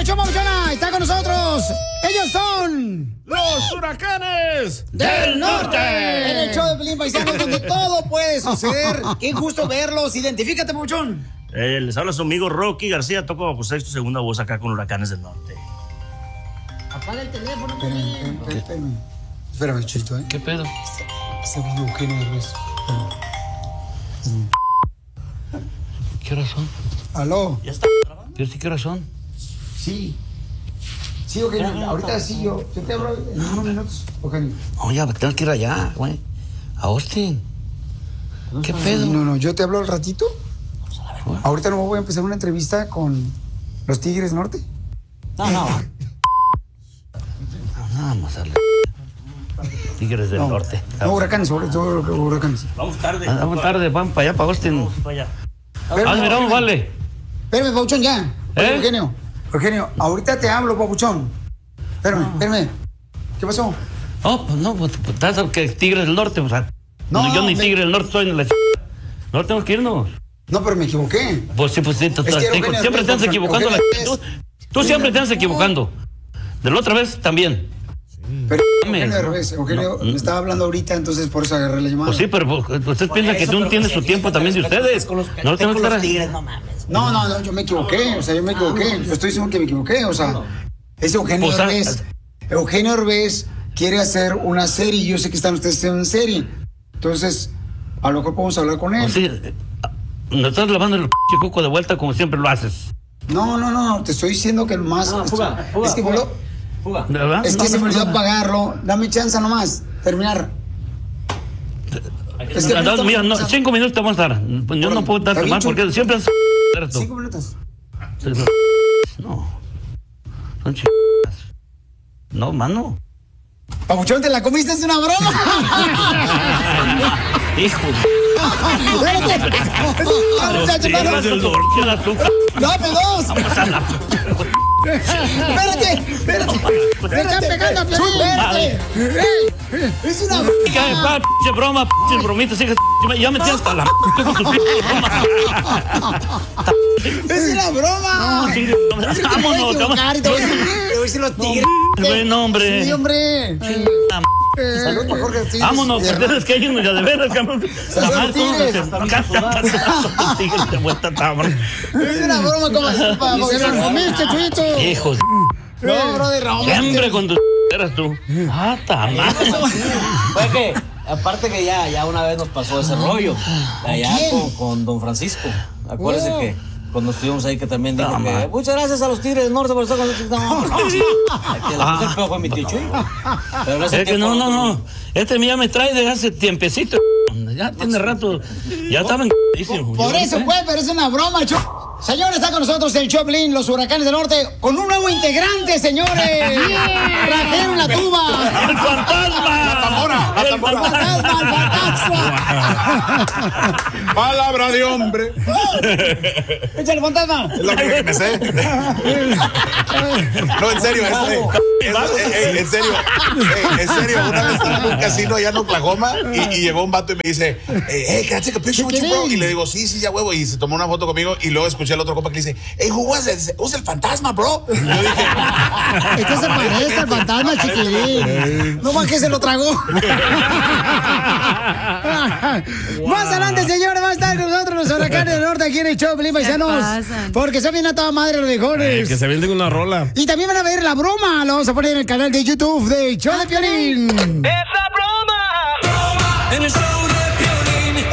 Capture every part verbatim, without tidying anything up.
papuchón, papuchona! ¡Está con nosotros! ¡Ellos son... ¡Los Huracanes del Norte! En el show de Pelín Paisanos, donde todo puede suceder. ¡Qué gusto verlos! Identifícate, papuchón. Eh, les habla su amigo Rocky García, toco bajo sexto segunda voz acá con Huracanes del Norte. Apaga el teléfono, Pelín. Espérame, espérame, Chito, ¿eh? ¿Qué pedo? Está hablando Eugenio Derbez. ¿Qué horas son? ¿Aló? ¿Ya está grabando? Yo sí, ¿qué horas son? Sí. Sí, Eugenio, ahorita sí, yo, yo te hablo en unos minutos, Eugenio. No, ya tengo que ir allá, güey. A Austin. ¿Qué pedo? No, no, yo te hablo al ratito. Ahorita no voy a empezar una entrevista con los Tigres Norte. No, no. Nada más a la... Tigres del No, Norte. no, Huracanes, sobre todo Huracanes. Vamos tarde. Ah, Vamos tarde, van para allá, para Austin. Vamos para allá. Ah, miramos, vale. Espérame, Papuchón, ya. Oye, ¿Eh? Eugenio, Eugenio, ahorita te hablo, Papuchón. Espérame, espérame. ¿Qué pasó? Oh, pues no, pues pues, estás que Tigres del Norte, o sea. No, No, yo ni me- Tigres del Norte soy en la ch... No tenemos que irnos. No, pero me equivoqué. Pues sí, pues sí, tú- Es que, tú- Eugenio, siempre te andas Eugenio, equivocando. la Eugenio, ch- Tú, tú siempre te andas equivocando. De la otra vez también. Pero Dame. Eugenio Derbez, Eugenio No. me estaba hablando ahorita, entonces por eso agarré la llamada. Pues sí, pero pues, ustedes piensan que tú tienes su tiempo también de ustedes. No tenemos que estar... No, no, no, yo me equivoqué, o sea, yo me equivoqué. Yo estoy diciendo que me equivoqué, o sea, es Eugenio Pues, ah, Derbez. Eugenio Derbez quiere hacer una serie y yo sé que están ustedes haciendo una serie. Entonces, a lo mejor podemos hablar con él. Pues sí, eh, nos estás lavando el p coco de vuelta como siempre lo haces. No, no, no, te estoy diciendo que lo más... No, fuga, fuga, es que, fuga. boludo, ¿De verdad? es que No, se no, me olvidó no. pagarlo. Dame chance nomás, terminar. Es que Andamos, ahorita mira, no, vamos a- cinco minutos te vamos a dar. Pues yo no puedo Está darte bien, más Chuy. porque siempre es cierto. Cinco minutos. No. Son ch... No, mano. Papuchón, ¿te la comiste? Es una broma. Hijo. Espérate. Muchacho, Tigres espérate. del Norte, el azúcar. Dame dos. Espérate, espérate. Me están pegando a Piolín. Espérate. Ey, es una broma. Hija de pa, pinche broma, pinche bromita, hija de- ya me tienes hasta la m- con tu pinche broma. Es una broma. Chingue, vámonos, Te voy a equivocar y te voy a decir- te voy a decir los tigres. Güey, no, hombre. Sí, hombre. La m- Eh, Salud por Jorge Tigres. Vámonos, Y pues tienes que irnos ya de veras, cabrón. La Salud, madre, ¿cómo Tigres. se encanta? Tigres de vuelta, cabrón. Es una broma como para que la comiste, Chuito. Hijos. No, brother, Raúl. Siempre con tus eras tú. Ah, ta madre. Fue que, aparte que ya, ya una vez nos pasó ese rollo, allá quién? con, con don Francisco. Acuérdese Oh. que cuando estuvimos ahí que también dijo No, que man. muchas gracias a los Tigres del Norte por estar con nosotros. No, no, el que le puso el peor fue mi tío Chuy. Pero en ese Es que tiempo no, no, no. Este ya me trae desde hace tiempecito. Ya tiene rato. Ya estaba en. Por eso, pues, pero es una broma, Chu. Señores, está con nosotros el Choplin, los Huracanes del Norte, con un nuevo integrante, señores. Trajeron la tuba. ¡El fantasma! La tambora, la ¡El tambora. fantasma! ¡Fantasma, fantasma! Palabra de hombre. ¡Échale, fantasma! Es lo único que me sé. No, en serio, es, eh, es- eh, eh, en serio, eh, en serio, una vez estaba en un casino allá en Oklahoma y, y llegó un vato y me dice, eh, hey, can I take a picture with you, bro? Y le digo, sí, sí, ya huevo, y se tomó una foto conmigo y luego escuché al otro compa que le dice, hey, who was it? Who's el fantasma, bro? Y yo dije, Es que se parece al fantasma, chiquilín. No más que se lo tragó. Más adelante, señores, va a estar con nosotros los Huracanes del Norte aquí en el Choplin, paisanos. pasan? Porque se viene a toda madre los mejores. que se venden una rola. Y también van a ver la broma. Lo vamos a poner en el canal de YouTube de Show de Piolín. ¡Esa broma! En el show de Piolín.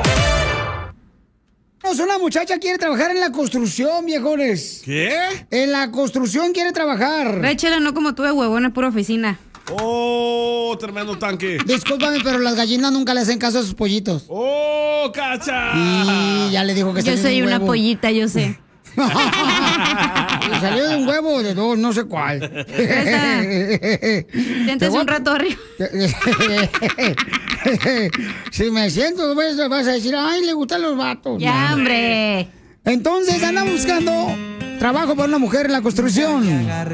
Una muchacha quiere trabajar en la construcción, viejones. ¿Qué? En la construcción quiere trabajar. Échale, no como tuve huevón, es pura oficina. Oh, tremendo tanque. Discúlpame, pero las gallinas nunca le hacen caso a sus pollitos. Oh, cacha. Y ya le dijo que Yo salió de soy un una huevo. pollita, yo sé. Salió de un huevo o de dos, no sé cuál. Siéntese un rato arriba. Si me siento, pues, vas a decir, ay, le gustan los vatos. Ya, No. hombre. Entonces anda buscando trabajo para una mujer en la construcción.